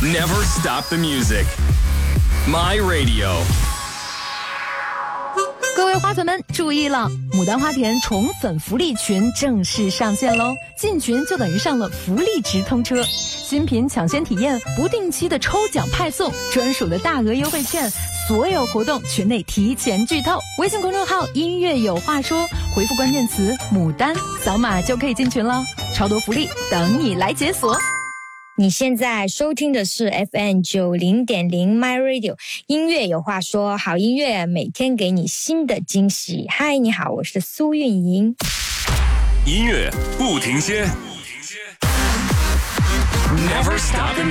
Never stop the music. My Radio。 各位花粉们注意了，牡丹花田宠粉福利群正式上线喽！进群就等于上了福利直通车，新品抢先体验，不定期的抽奖派送，专属的大额优惠券，所有活动群内提前剧透。微信公众号音乐有话说，回复关键词牡丹，扫码就可以进群了，超多福利等你来解锁。 你现在收听的是 FM90.0 My Radio， 音乐有话说，好音乐每天给你新的惊喜。嗨，你好，我是苏运莹。 音乐不停歇，Never stop the